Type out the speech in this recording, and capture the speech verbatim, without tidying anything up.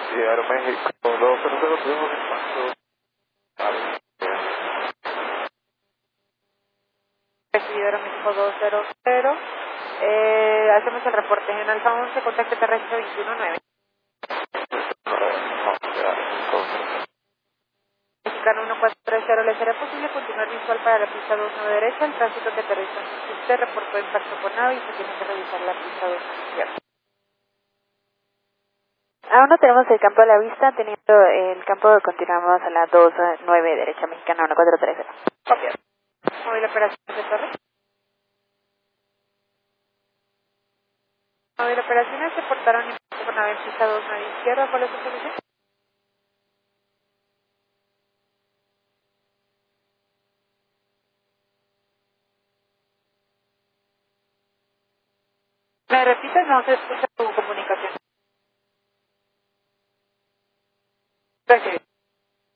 Y Aeroméxico dos cero cero, tuvimos impacto. Vale. Recibido Aeroméxico dos cero cero. Eh, hacemos el reporte en Alfa once, contacto terrestre veintiuno nueve. Mexicano uno cuatro tres cero, ¿le será posible continuar visual para la pista dos nueve derecha? El tránsito que aterriza. Usted reportó impacto con nave y se tiene que revisar la pista dos izquierda. Aún no tenemos el campo a la vista, teniendo el campo continuamos a la dos nueve derecha, Mexicana uno cuatro tres cero. Copiado. Móvil operaciones de torre. Móvil operaciones se portaron impacto con nave en pista dos nueve izquierda. ¿Cuál es su solución? ¿Me repites? No se escucha tu comunicación. Gracias.